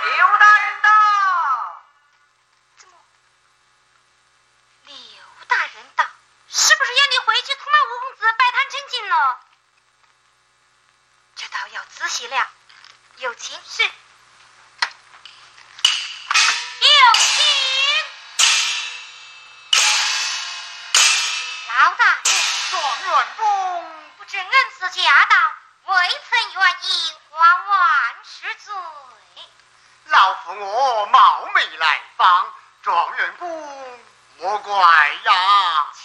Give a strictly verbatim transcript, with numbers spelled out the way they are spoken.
刘大人到。 怎么？刘大人到，是不是要你回去出卖吴公子，摆摊真经了？这倒要仔细了。有请是。有请。老大人， 状元公， 不知恩师驾到，未曾愿意还万世罪。 老夫我冒昧来访，状元公莫怪呀。